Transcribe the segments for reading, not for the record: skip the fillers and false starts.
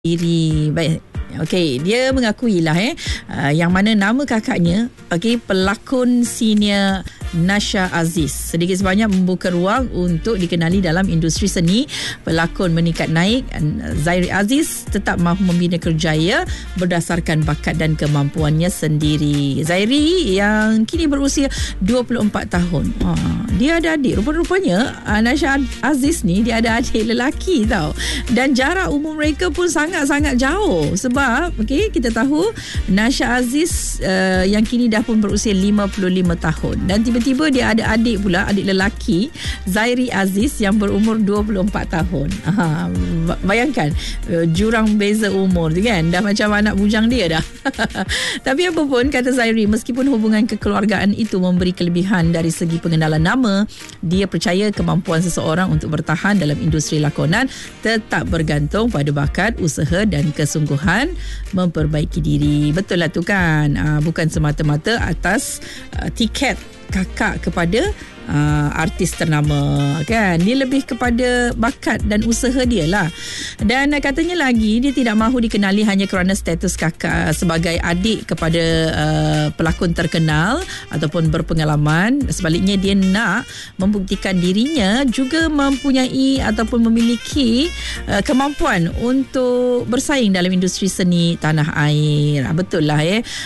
diri. Baik. Okey, dia mengakui lah yang mana nama kakaknya pelakon senior Nasha Aziz sedikit sebanyak membuka ruang untuk dikenali dalam industri seni. Pelakon meningkat naik Zairi Aziz tetap mahu membina kerjaya berdasarkan bakat dan kemampuannya sendiri. Zairi yang kini berusia 24 tahun. Dia ada adik. Rupa-rupanya Nasha Aziz ni dia ada adik lelaki tau. Dan jarak umur mereka pun sangat-sangat jauh. Sebab kita tahu Nasha Aziz yang kini dah pun berusia 55 tahun. Dan tiba-tiba dia ada adik pula, adik lelaki Zairi Aziz yang berumur 24 tahun. Bayangkan jurang beza umur tu kan. Dah macam anak bujang dia dah. Tapi apa pun kata Zairi, meskipun hubungan kekeluargaan itu memberi kelebihan dari segi pengenalan nama, dia percaya kemampuan seseorang untuk bertahan dalam industri lakonan tetap bergantung pada bakat, usaha dan kesungguhan memperbaiki diri. Betul lah tu kan. Bukan semata-mata atas tiket kakak kepada artis ternama kan. Dia lebih kepada bakat dan usaha dia lah. Dan katanya lagi dia tidak mahu dikenali hanya kerana status kakak sebagai adik kepada pelakon terkenal ataupun berpengalaman. Sebaliknya dia nak membuktikan dirinya juga mempunyai ataupun memiliki kemampuan untuk bersaing dalam industri seni tanah air. Betul lah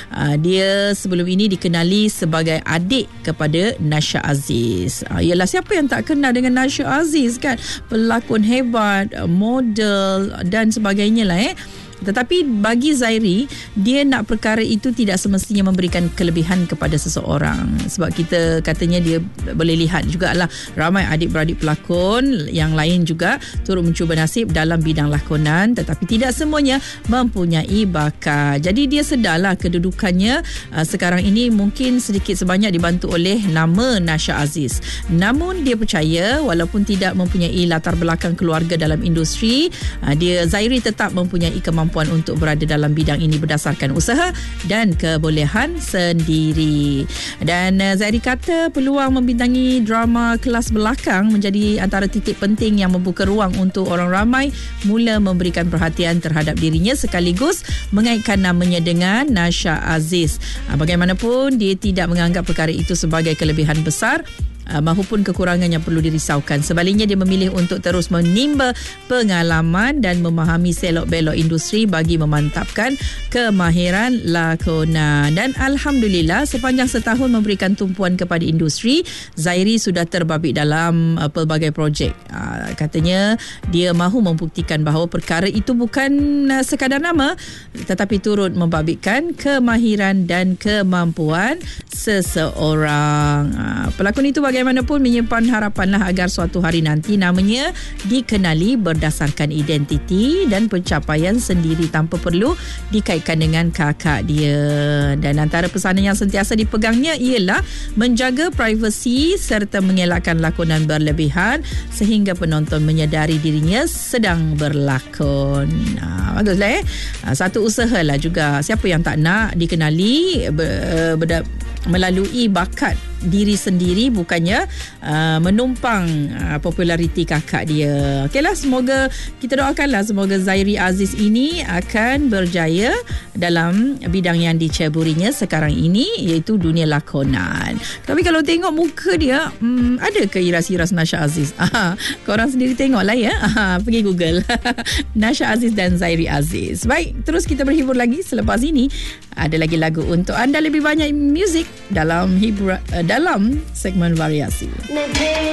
dia sebelum ini dikenali sebagai adik kepada Nasha Aziz. Yalah, siapa yang tak kenal dengan Nasha Aziz kan? Pelakon hebat, model dan sebagainya lah Tetapi bagi Zairi, dia nak perkara itu tidak semestinya memberikan kelebihan kepada seseorang. Sebab kita katanya dia boleh lihat jugalah ramai adik-beradik pelakon yang lain juga turut mencuba nasib dalam bidang lakonan, tetapi tidak semuanya mempunyai bakat. Jadi dia sedarlah kedudukannya sekarang ini mungkin sedikit sebanyak dibantu oleh nama Nasha Aziz. Namun dia percaya walaupun tidak mempunyai latar belakang keluarga dalam industri, Zairi tetap mempunyai kemampuan untuk berada dalam bidang ini berdasarkan usaha dan kebolehan sendiri. Dan Zairi kata peluang membintangi drama kelas belakang menjadi antara titik penting yang membuka ruang untuk orang ramai mula memberikan perhatian terhadap dirinya sekaligus mengaitkan namanya dengan Nasha Aziz. Bagaimanapun dia tidak menganggap perkara itu sebagai kelebihan besar mahupun kekurangan yang perlu dirisaukan. Sebaliknya dia memilih untuk terus menimba pengalaman dan memahami selok-belok industri bagi memantapkan kemahiran lakonan. Dan Alhamdulillah sepanjang setahun memberikan tumpuan kepada industri, Zairi sudah terbabit dalam pelbagai projek. Katanya dia mahu membuktikan bahawa perkara itu bukan sekadar nama tetapi turut membabitkan kemahiran dan kemampuan seseorang. Pelakon itu bagaimanapun menyimpan harapanlah agar suatu hari nanti namanya dikenali berdasarkan identiti dan pencapaian sendiri tanpa perlu dikaitkan dengan kakak dia. Dan antara pesanan yang sentiasa dipegangnya ialah menjaga privasi serta mengelakkan lakonan berlebihan sehingga penonton menyedari dirinya sedang berlakon. Baguslah satu usaha lah juga. Siapa yang tak nak dikenali melalui bakat diri sendiri, bukannya menumpang populariti kakak dia. Okeylah, semoga kita doakanlah semoga Zairi Aziz ini akan berjaya dalam bidang yang diceburinya sekarang ini, iaitu dunia lakonan. Tapi kalau tengok muka dia, ada ke iras-iras Nasha Aziz? Korang sendiri tengoklah pergi Google Nasha Aziz dan Zairi Aziz. Baik, terus kita berhibur lagi. Selepas ini ada lagi lagu untuk anda, lebih banyak muzik dalam segmen variasi.